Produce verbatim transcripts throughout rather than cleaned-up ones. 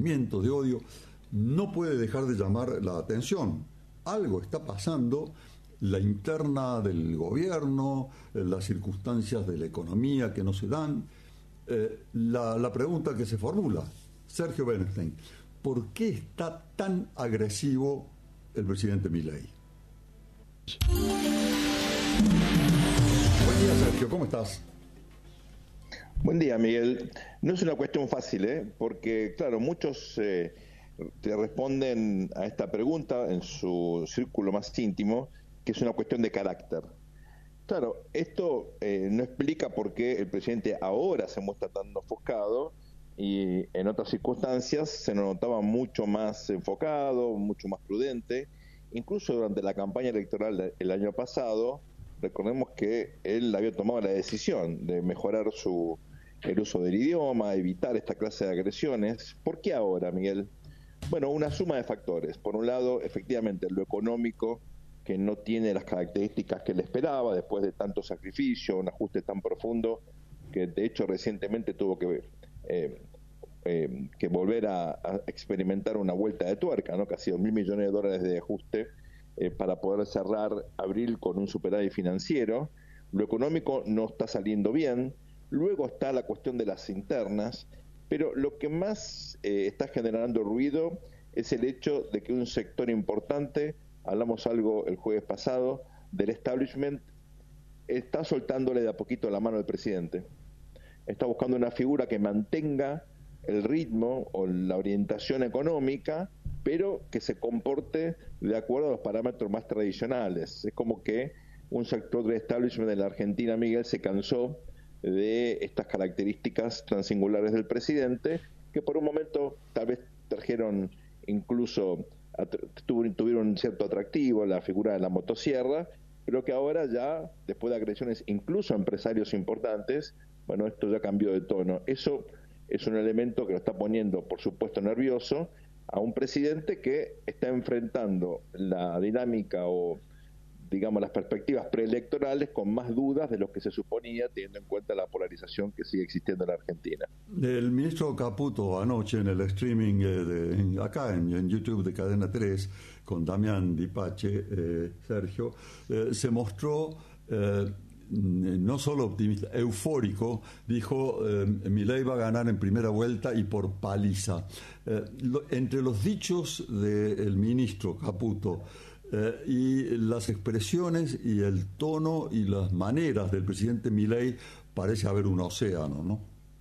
resentimiento, de odio, no puede dejar de llamar la atención. Algo está pasando, la interna del gobierno, las circunstancias de la economía que no se dan. Eh, la, la pregunta que se formula, Sergio Bernstein, ¿por qué está tan agresivo el presidente Milei? Buen día, Sergio, ¿cómo estás? Buen día, Miguel. No es una cuestión fácil, ¿eh? Porque, claro, muchos eh, te responden a esta pregunta en su círculo más íntimo, que es una cuestión de carácter. Claro, esto eh, no explica por qué el presidente ahora se muestra tan ofuscado y en otras circunstancias se notaba mucho más enfocado, mucho más prudente. Incluso durante la campaña electoral del año pasado, recordemos que él había tomado la decisión de mejorar su, el uso del idioma, evitar esta clase de agresiones. ¿Por qué ahora, Miguel? Bueno, una suma de factores. Por un lado, efectivamente, lo económico, que no tiene las características que él esperaba después de tanto sacrificio, un ajuste tan profundo, que de hecho recientemente tuvo que, eh, eh, que volver a, a experimentar una vuelta de tuerca, ¿no? Casi dos mil millones de dólares de ajuste eh, para poder cerrar abril con un superávit financiero. Lo económico no está saliendo bien. Luego está la cuestión de las internas, pero lo que más eh, está generando ruido es el hecho de que un sector importante, hablamos algo el jueves pasado, del establishment, está soltándole de a poquito la mano al presidente. Está buscando una figura que mantenga el ritmo o la orientación económica, pero que se comporte de acuerdo a los parámetros más tradicionales. Es como que un sector del establishment de la Argentina, Miguel, se cansó de estas características tan singulares del presidente, que por un momento tal vez trajeron incluso, tuvieron un cierto atractivo, la figura de la motosierra, pero que ahora ya, después de agresiones incluso a empresarios importantes, bueno, esto ya cambió de tono. Eso es un elemento que lo está poniendo, por supuesto, nervioso a un presidente que está enfrentando la dinámica o, digamos, las perspectivas preelectorales con más dudas de lo que se suponía, teniendo en cuenta la polarización que sigue existiendo en la Argentina. El ministro Caputo anoche en el streaming eh, de, en, acá en, en YouTube de Cadena tres con Damián Dipache, eh, Sergio, eh, se mostró eh, no solo optimista, eufórico. Dijo eh, Milei va a ganar en primera vuelta y por paliza. Eh, lo, entre los dichos del ministro Caputo Eh, y las expresiones y el tono y las maneras del presidente Milei, parece haber un océano, ¿no?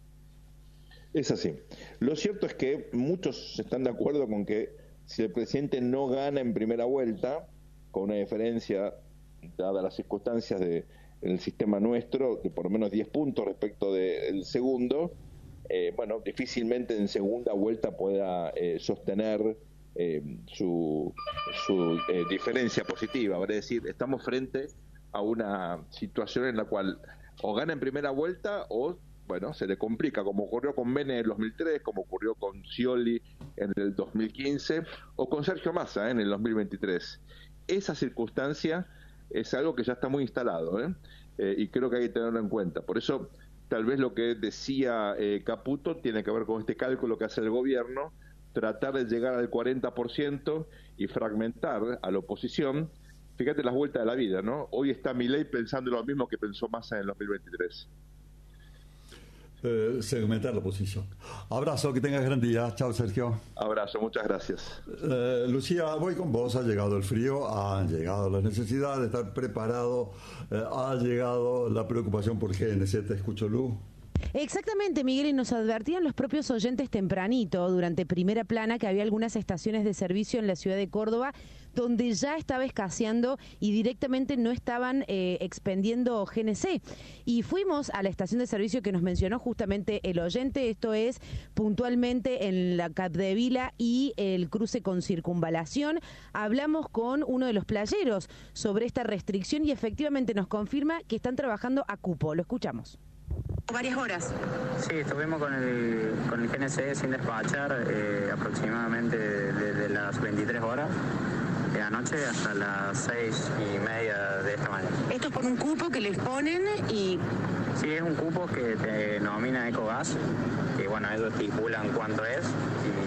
Es así. Lo cierto es que muchos están de acuerdo con que si el presidente no gana en primera vuelta, con una diferencia, dadas las circunstancias de, del sistema nuestro, de por lo menos diez puntos respecto del segundo, eh, bueno, difícilmente en segunda vuelta pueda eh, sostener Eh, su, su eh, diferencia positiva. Es decir, estamos frente a una situación en la cual o gana en primera vuelta o, bueno, se le complica, como ocurrió con Menem en el dos mil tres, como ocurrió con Scioli en el dos mil quince o con Sergio Massa eh, en el dos mil veintitrés. Esa circunstancia es algo que ya está muy instalado ¿eh? Eh, y creo que hay que tenerlo en cuenta. Por eso, tal vez lo que decía eh, Caputo tiene que ver con este cálculo que hace el gobierno, tratar de llegar al cuarenta por ciento y fragmentar a la oposición. Fíjate las vueltas de la vida, ¿no? Hoy está Milei pensando lo mismo que pensó Massa en el dos mil veintitrés. Eh, segmentar la oposición. Abrazo, que tengas gran día. Chao, Sergio. Abrazo, muchas gracias. Eh, Lucía, voy con vos. Ha llegado el frío, han llegado las necesidades de estar preparado, eh, ha llegado la preocupación por G N C. Te escucho, Lu. Exactamente, Miguel, y nos advertían los propios oyentes tempranito, durante Primera Plana, que había algunas estaciones de servicio en la ciudad de Córdoba donde ya estaba escaseando y directamente no estaban eh, expendiendo G N C. Y fuimos a la estación de servicio que nos mencionó justamente el oyente, esto es puntualmente en la Capdevila y el cruce con Circunvalación. Hablamos con uno de los playeros sobre esta restricción y efectivamente nos confirma que están trabajando a cupo. Lo escuchamos. Varias horas. Sí, estuvimos con el, con el G N C sin despachar eh, aproximadamente desde las veintitrés horas de anoche hasta las seis y media de esta mañana. Esto es por un cupo que les ponen y... Sí, es un cupo que te denomina Ecogas, que bueno, ellos estipulan cuánto es